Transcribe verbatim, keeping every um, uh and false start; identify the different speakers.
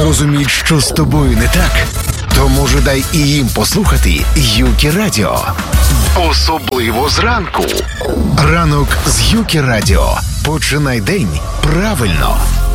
Speaker 1: розуміють, що з тобою не так, то може дай і їм послухати Юкі Радіо. Особливо зранку. Ранок з Юкі Радіо. Починай день правильно.